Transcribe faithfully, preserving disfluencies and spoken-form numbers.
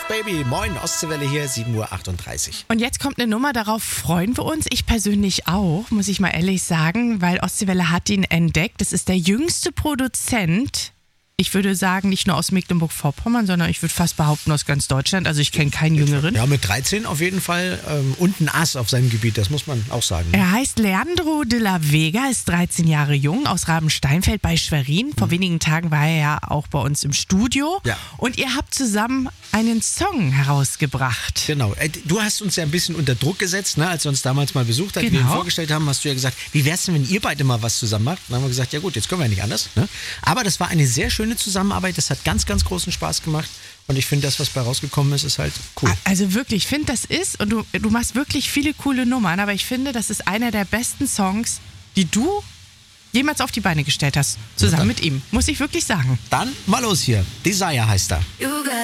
Baby. Moin, Ostseewelle hier, sieben Uhr achtunddreißig. Und jetzt kommt eine Nummer, darauf freuen wir uns. Ich persönlich auch, muss ich mal ehrlich sagen, weil Ostseewelle hat ihn entdeckt. Das ist der jüngste Produzent. Ich würde sagen, nicht nur aus Mecklenburg-Vorpommern, sondern ich würde fast behaupten aus ganz Deutschland. Also ich kenne keinen Jüngeren. Ja, mit dreizehn auf jeden Fall ähm, und ein Ass auf seinem Gebiet, das muss man auch sagen. Er heißt Leandro de la Vega, ist dreizehn Jahre jung, aus Rabensteinfeld bei Schwerin. Vor mhm. wenigen Tagen war er ja auch bei uns im Studio. Ja. Und ihr habt zusammen einen Song herausgebracht. Genau. Du hast uns ja ein bisschen unter Druck gesetzt, ne? Als wir uns damals mal besucht haben, genau. wir ihn vorgestellt haben, hast du ja gesagt, wie wär's denn, wenn ihr beide mal was zusammen macht? Dann haben wir gesagt, ja gut, jetzt können wir ja nicht anders. Ne? Aber das war eine sehr schöne Zusammenarbeit, das hat ganz, ganz großen Spaß gemacht und ich finde, das, was bei rausgekommen ist, ist halt cool. Also wirklich, ich finde, das ist, und du, du machst wirklich viele coole Nummern, aber ich finde, das ist einer der besten Songs, die du jemals auf die Beine gestellt hast, zusammen mit ihm, muss ich wirklich sagen. Dann mal los hier, Desire heißt er.